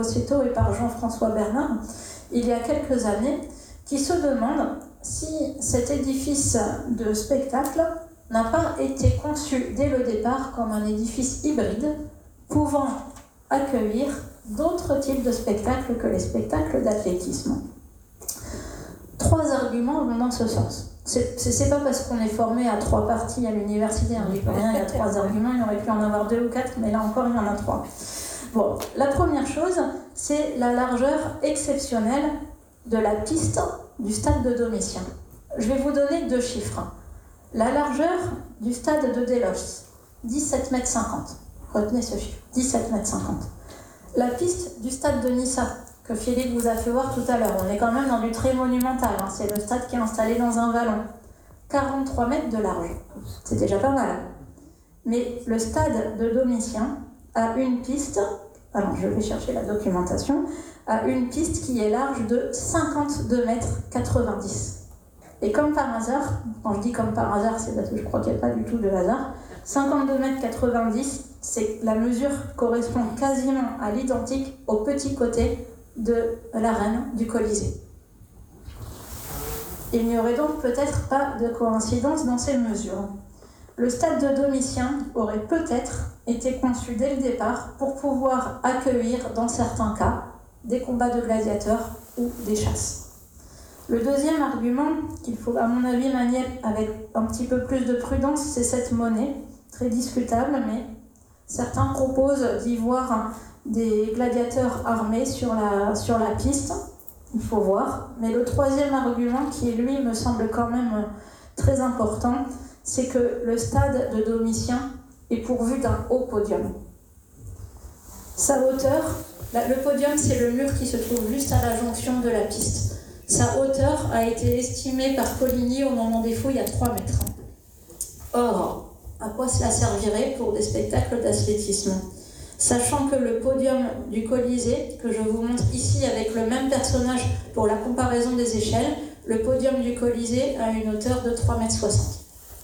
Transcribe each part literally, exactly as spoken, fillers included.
Bossetto et par Jean-François Bernard, il y a quelques années, qui se demandent si cet édifice de spectacle n'a pas été conçu dès le départ comme un édifice hybride, pouvant accueillir d'autres types de spectacles que les spectacles d'athlétisme. Trois arguments vont dans ce sens. C'est, c'est, c'est pas parce qu'on est formé à trois parties à l'université, hein, rien, il y a trois arguments, il y aurait pu en avoir deux ou quatre, mais là encore il y en a trois. Bon, la première chose, c'est la largeur exceptionnelle de la piste du stade de Domitien. Je vais vous donner deux chiffres. La largeur du stade de Delos, dix-sept mètres cinquante. Retenez ce chiffre, dix-sept mètres cinquante. La piste du stade de Nissa, que Philippe vous a fait voir tout à l'heure. On est quand même dans du très monumental, hein. C'est le stade qui est installé dans un vallon. quarante-trois mètres de large, c'est déjà pas mal. Mais le stade de Domitien a une piste, alors je vais chercher la documentation, a une piste qui est large de cinquante-deux mètres quatre-vingt-dix. Et comme par hasard, quand je dis comme par hasard, c'est parce que je crois qu'il n'y a pas du tout de hasard, cinquante-deux mètres quatre-vingt-dix, c'est, la mesure correspond quasiment à l'identique au petit côté de l'arène du Colisée. Il n'y aurait donc peut-être pas de coïncidence dans ces mesures. Le stade de Domitien aurait peut-être été conçu dès le départ pour pouvoir accueillir, dans certains cas, des combats de gladiateurs ou des chasses. Le deuxième argument, qu'il faut à mon avis manier avec un petit peu plus de prudence, c'est cette monnaie, très discutable, mais certains proposent d'y voir des gladiateurs armés sur la, sur la piste, il faut voir. Mais le troisième argument, qui lui me semble quand même très important, c'est que le stade de Domitien est pourvu d'un haut podium. Sa hauteur, le podium c'est le mur qui se trouve juste à la jonction de la piste. Sa hauteur a été estimée par Coligny au moment des fouilles à trois mètres. Or, à quoi cela servirait pour des spectacles d'athlétisme ? Sachant que le podium du Colisée, que je vous montre ici avec le même personnage pour la comparaison des échelles, le podium du Colisée a une hauteur de trois mètres soixante.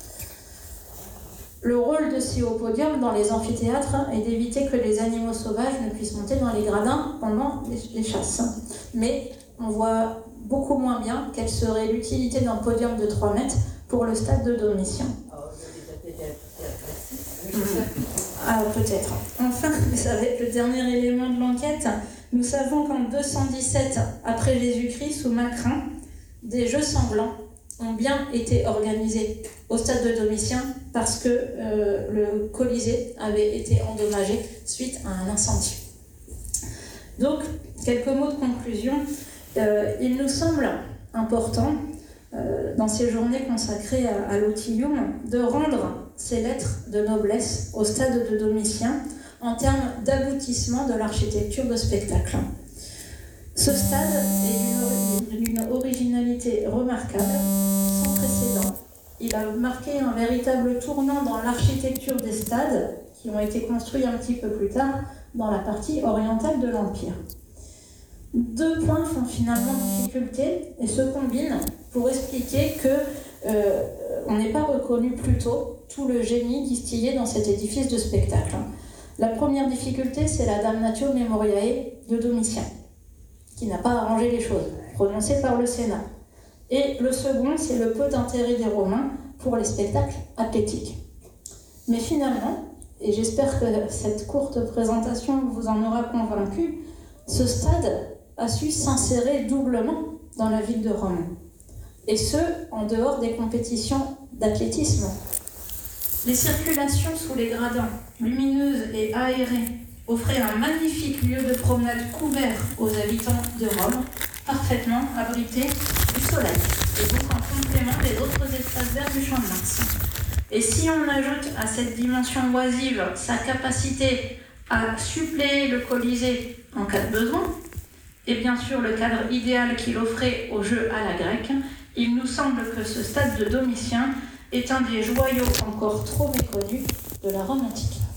Le rôle de ces hauts podiums dans les amphithéâtres est d'éviter que les animaux sauvages ne puissent monter dans les gradins pendant les chasses. Mais on voit beaucoup moins bien quelle serait l'utilité d'un podium de trois mètres pour le stade de Domitien. Ah, peut-être. Enfin, ça va être le dernier élément de l'enquête. Nous savons qu'en deux cent dix-sept après Jésus-Christ, sous Macrin, des jeux sanglants ont bien été organisés au stade de Domitien parce que euh, le Colisée avait été endommagé suite à un incendie. Donc, quelques mots de conclusion. Euh, il nous semble important, euh, dans ces journées consacrées à, à l'Otillum, de rendre ces lettres de noblesse au stade de Domitien en termes d'aboutissement de l'architecture de spectacle. Ce stade est d'une, d'une originalité remarquable, sans précédent. Il a marqué un véritable tournant dans l'architecture des stades qui ont été construits un petit peu plus tard dans la partie orientale de l'Empire. Deux points font finalement difficulté et se combinent pour expliquer que euh, on n'est pas reconnu plus tôt tout le génie distillé dans cet édifice de spectacle. La première difficulté, c'est la Damnatio Memoriae de Domitien, qui n'a pas arrangé les choses, prononcée par le Sénat. Et le second, c'est le peu d'intérêt des Romains pour les spectacles athlétiques. Mais finalement, et j'espère que cette courte présentation vous en aura convaincu, ce stade a su s'insérer doublement dans la ville de Rome. Et ce, en dehors des compétitions d'athlétisme. Les circulations sous les gradins, lumineuses et aérées, offraient un magnifique lieu de promenade couvert aux habitants de Rome, parfaitement abrité du soleil, et donc en complément des autres espaces verts du Champ de Mars. Et si on ajoute à cette dimension oisive sa capacité à suppléer le Colisée en cas de besoin, et bien sûr le cadre idéal qu'il offrait aux Jeux à la grecque, il nous semble que ce stade de Domitien est un des joyaux encore trop méconnus de la Rome antique.